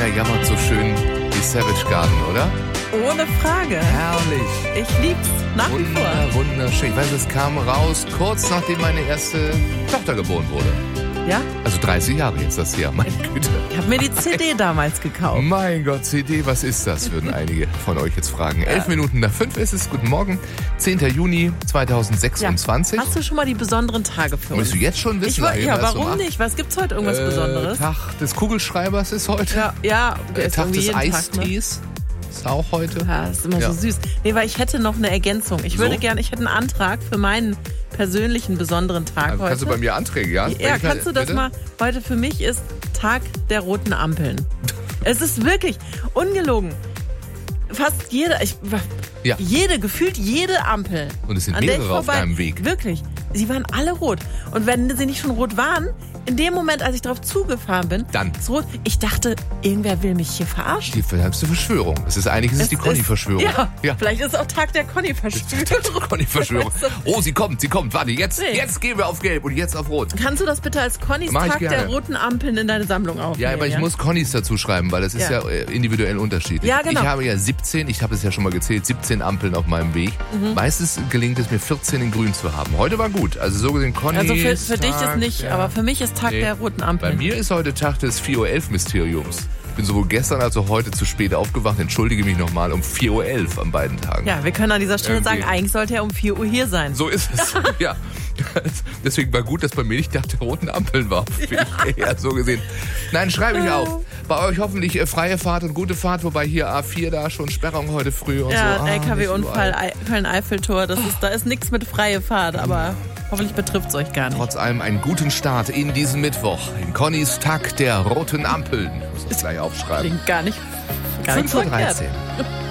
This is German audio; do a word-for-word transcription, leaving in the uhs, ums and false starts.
keiner jammert so schön wie Savage Garden, oder? Ohne Frage. Herrlich. Ich lieb's nach wie vor. Wunder, wunderschön. Ich weiß, es kam raus kurz nachdem meine erste Tochter geboren wurde. Ja? Also dreißig Jahre jetzt das Jahr, meine Güte. Ich habe mir die C D damals gekauft. Mein Gott, C D, was ist das? Würden einige von euch jetzt fragen. Elf Minuten nach fünf ist es. Guten Morgen. zehnter Juni zweitausendsechsundzwanzig. Ja. Hast du schon mal die besonderen Tage für uns? Willst du jetzt schon wissen? Ich war, ja, was warum so nicht? Was gibt's heute? Irgendwas äh, Besonderes? Tag des Kugelschreibers ist heute. Ja, ja der äh, ist Tag irgendwie des jeden Eistees Tag, ne? ist auch heute. Ja, ist immer Ja. so süß. Nee, weil ich hätte noch eine Ergänzung. Ich So? würde gerne, ich hätte einen Antrag für meinen persönlichen besonderen Tag Also heute. kannst du bei mir Anträge, ja? Ja, kannst du das bitte? mal? Heute für mich ist Tag der roten Ampeln. Es ist wirklich ungelogen. Fast jede, ich, Ja. jede, gefühlt jede Ampel. Und es sind an der ich mehrere auf vorbei- deinem Weg. Wirklich. Sie waren alle rot. Und wenn sie nicht schon rot waren, in dem Moment, als ich drauf zugefahren bin, Dann. ist rot. Ich dachte, irgendwer will mich hier verarschen. Die verdammte Verschwörung. Es ist eigentlich es ist die Es Conny-Verschwörung. Ja, ja. vielleicht ist es auch Tag der Conny-Verschwörung. Conny-Verschwörung. Weißt du? Oh, sie kommt, sie kommt. Warte, jetzt, Nee. jetzt gehen wir auf Gelb und jetzt auf Rot. Kannst du das bitte als Connys Mach ich Tag der gerne. roten Ampeln in deine Sammlung aufnehmen? Ja, aber ich muss Connys dazu schreiben, weil das ist ja, Ja. äh, individuell unterschiedlich. Ja, genau. Ich habe ja siebzehn, ich habe es ja schon mal gezählt, siebzehn Ampeln auf meinem Weg. Mhm. Meistens gelingt es mir vierzehn in grün zu haben. Heute war gut. Also so gesehen Connys Also für, für dich ist Tag nicht, der- aber für mich ist Tag Nee. der roten Bei Ampeln. mir ist heute Tag des vier Uhr elf Mysteriums. Ich bin sowohl gestern als auch heute zu spät aufgewacht. Entschuldige mich nochmal um vier Uhr elf an beiden Tagen. Ja, wir können an dieser Stelle Irgendwie. sagen, eigentlich sollte er um vier Uhr hier sein. So ist es. Ja. Deswegen war gut, dass bei mir nicht Tag der roten Ampeln war. Ja, so gesehen. Nein, schreibe ich auf. Bei euch hoffentlich äh, freie Fahrt und gute Fahrt, wobei hier A vier da schon Sperrung heute früh und Ja, so. Ah, L K nicht W-Unfall, überall. Ei- Köln-Eiffeltor, das ist, da ist nichts mit freie Fahrt, aber hoffentlich betrifft es euch gar nicht. Trotz allem einen guten Start in diesen Mittwoch. In Connys Tag der roten Ampeln. Ich muss das gleich aufschreiben. Klingt gar nicht, gar nicht fünf Uhr verkehrt. dreizehn.